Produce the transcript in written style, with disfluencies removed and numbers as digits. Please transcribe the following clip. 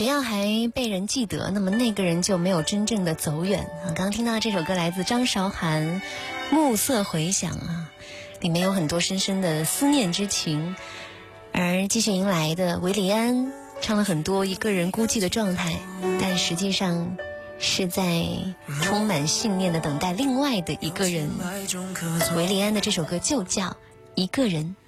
只要还被人记得，那么那个人就没有真正的走远啊。刚刚听到的这首歌来自张韶涵，《暮色回响》啊，里面有很多深深的思念之情。而继续迎来的韦礼安唱了很多一个人孤寂的状态，但实际上是在充满信念的等待另外的一个人。韦礼安的这首歌就叫《一个人》。